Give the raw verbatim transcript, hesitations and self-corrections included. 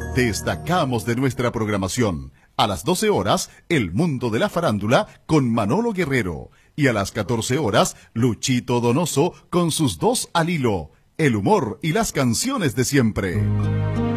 Destacamos de nuestra programación. A las doce horas, El Mundo de la Farándula con Manolo Guerrero. Y a las catorce horas, Luchito Donoso con sus dos al hilo. El humor y las canciones de siempre.